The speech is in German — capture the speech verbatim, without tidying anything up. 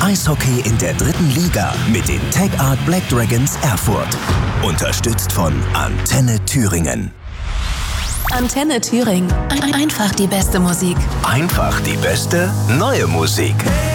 Eishockey in der dritten Liga mit den Tech Art Black Dragons Erfurt. Unterstützt von Antenne Thüringen. Antenne Thüringen. Einfach die beste Musik. Einfach die beste neue Musik.